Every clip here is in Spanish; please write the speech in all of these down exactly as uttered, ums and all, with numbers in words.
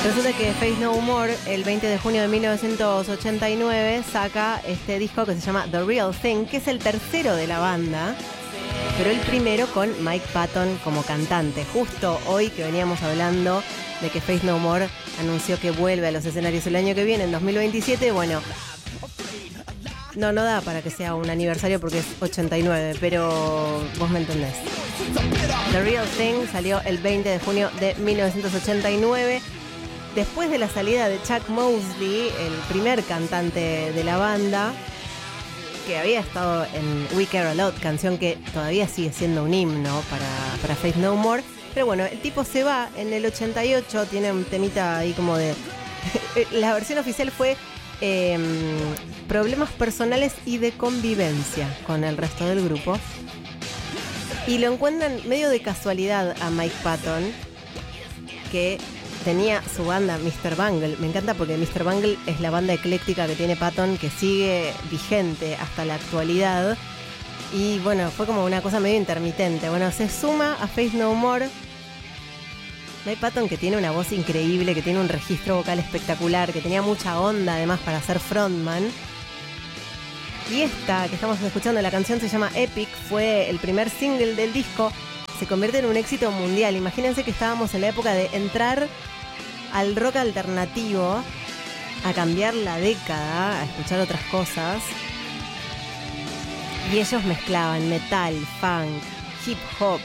Resulta que Faith No More, el veinte de junio de mil novecientos ochenta y nueve, saca este disco que se llama The Real Thing, que es el tercero de la banda, pero el primero con Mike Patton como cantante. Justo hoy que veníamos hablando de que Faith No More anunció que vuelve a los escenarios el año que viene, en dos mil veintisiete, bueno, no, no da para que sea un aniversario porque es ochenta y nueve, pero vos me entendés. The Real Thing salió el veinte de junio de mil novecientos ochenta y nueve. Después de la salida de Chuck Mosley, el primer cantante de la banda, que había estado en We Care A Lot, canción que todavía sigue siendo un himno para, para Faith No More. Pero bueno, el tipo se va en el ochenta y ocho, tiene un temita ahí como de... La versión oficial fue eh, problemas personales y de convivencia con el resto del grupo. Y lo encuentran medio de casualidad a Mike Patton, que tenía su banda mister Bungle. Me encanta porque mister Bungle es la banda ecléctica que tiene Patton, que sigue vigente hasta la actualidad. Y bueno, fue como una cosa medio intermitente. Bueno, se suma a Faith No More Mike Patton, que tiene una voz increíble, que tiene un registro vocal espectacular, que tenía mucha onda además para ser frontman. Y esta que estamos escuchando, la canción se llama Epic, fue el primer single del disco. Se convierte en un éxito mundial. Imagínense que estábamos en la época de entrar al rock alternativo, a cambiar la década, a escuchar otras cosas. Y ellos mezclaban metal, funk, hip hop.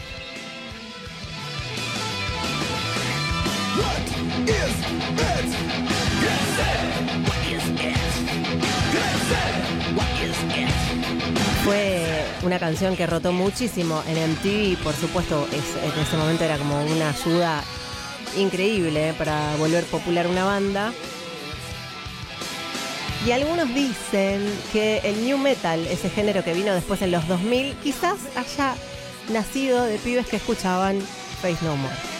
Fue una canción que rotó muchísimo en M T V, por supuesto, es, en ese momento era como una ayuda increíble para volver popular una banda. Y algunos dicen que el new metal, ese género que vino después en los dos mil, quizás haya nacido de pibes que escuchaban Faith No More.